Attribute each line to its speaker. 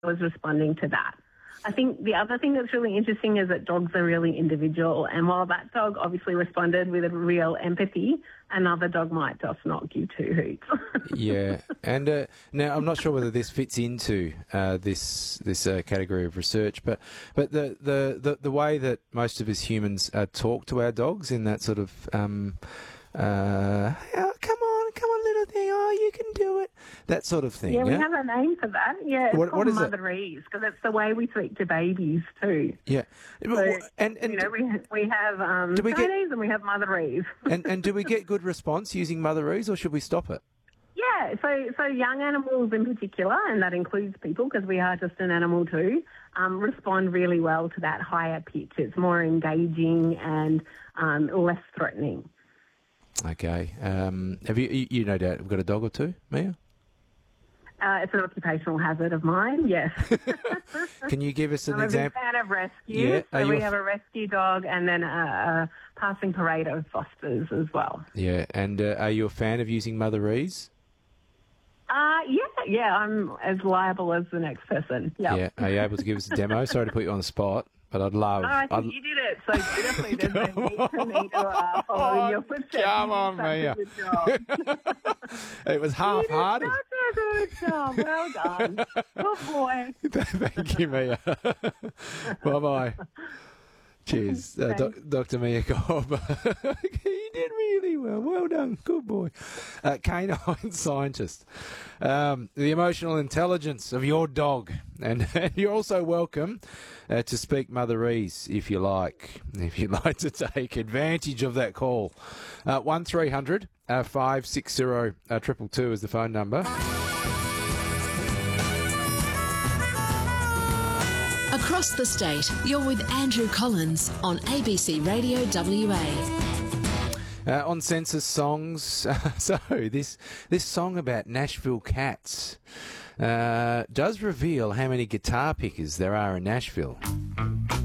Speaker 1: was responding to that. I think the other thing that's really interesting is that dogs are really individual, and while that dog obviously responded with a real empathy, another dog might just not give two hoots.
Speaker 2: Yeah, and now I'm not sure whether this fits into this category of research, but the way that most of us humans talk to our dogs in that sort of oh, come on, little thing, oh, you can do it, that sort of thing.
Speaker 1: Yeah, we have a name for that. Yeah, it's called
Speaker 2: is
Speaker 1: motherese, because it's the way we speak to babies too.
Speaker 2: Yeah,
Speaker 1: so, and you know, we have Chinese and we have motherese.
Speaker 2: and do we get good response using motherese, or should we stop it?
Speaker 1: Yeah, so young animals in particular, and that includes people because we are just an animal too, respond really well to that higher pitch. It's more engaging and less threatening.
Speaker 2: Okay. Have you no doubt got a dog or two, Mia?
Speaker 1: It's an occupational hazard of mine, yes.
Speaker 2: Can you give us an
Speaker 1: example? I'm a big fan of rescue.
Speaker 2: Yeah.
Speaker 1: So we have a rescue dog and then a passing parade of fosters as well.
Speaker 2: Yeah, and are you a fan of using motherese?
Speaker 1: Yeah, I'm as liable as the next person. Yep.
Speaker 2: Yeah, are you able to give us a demo? Sorry to put you on the spot, but I'd love...
Speaker 1: No, I think you did it so beautifully. There's no need for me to follow in your footsteps.
Speaker 2: Come on, Mia. It was half-hearted.
Speaker 1: Such a good job. Well done. Good boy.
Speaker 2: Thank you, Mia. Bye-bye. Cheers, Dr. Mia Cobb. You did really well. Well done. Good boy. Canine scientist. The emotional intelligence of your dog. And you're also welcome to speak motherese if you like. If you'd like to take advantage of that call. 1300 560 222 is the phone number.
Speaker 3: Across the state, you're with Andrew Collins on ABC Radio WA.
Speaker 2: On Census Songs, so this song about Nashville cats does reveal how many guitar pickers there are in Nashville.